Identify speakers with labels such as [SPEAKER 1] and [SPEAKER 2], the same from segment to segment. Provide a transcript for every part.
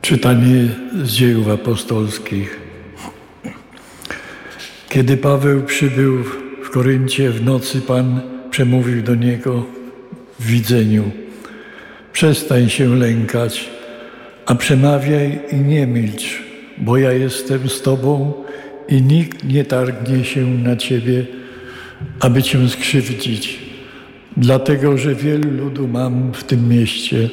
[SPEAKER 1] Czytanie z Dziejów Apostolskich. Kiedy Paweł przybył w Koryncie w nocy, Pan przemówił do niego w widzeniu: przestań się lękać, a przemawiaj i nie milcz, bo ja jestem z tobą i nikt nie targnie się na ciebie, aby cię skrzywdzić, dlatego że wielu ludu mam w tym mieście.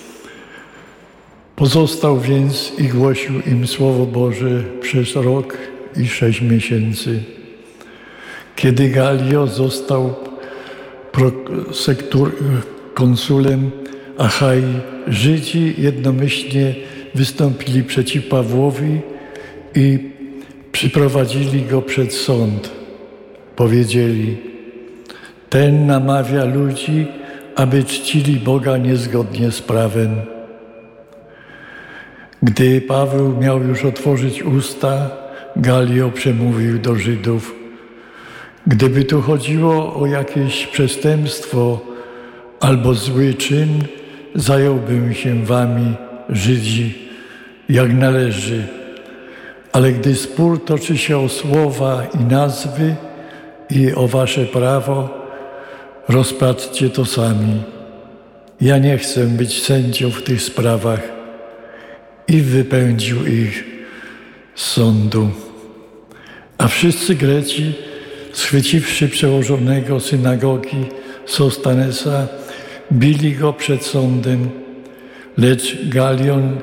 [SPEAKER 1] Pozostał więc i głosił im Słowo Boże przez rok i 6 miesięcy. Kiedy Galio został konsulem Achai, Żydzi jednomyślnie wystąpili przeciw Pawłowi i przyprowadzili go przed sąd. Powiedzieli: ten namawia ludzi, aby czcili Boga niezgodnie z prawem. Gdy Paweł miał już otworzyć usta, Galio przemówił do Żydów: gdyby tu chodziło o jakieś przestępstwo albo zły czyn, zająłbym się wami, Żydzi, jak należy. Ale gdy spór toczy się o słowa i nazwy i o wasze prawo, rozpatrzcie to sami. Ja nie chcę być sędzią w tych sprawach. I wypędził ich z sądu. A wszyscy Greci, schwyciwszy przełożonego synagogi Sostanesa, bili go przed sądem, lecz Galion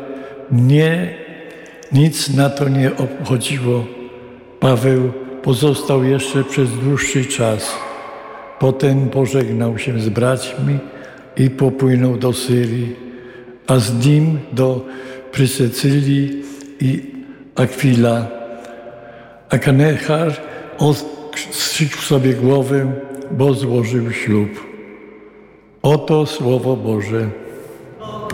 [SPEAKER 1] nic na to nie obchodziło. Paweł pozostał jeszcze przez dłuższy czas. Potem pożegnał się z braćmi i popłynął do Syrii, a z nim do Prysycylii i Akwila. A Kanechar ostrzykł sobie głowę, bo złożył ślub. Oto Słowo Boże.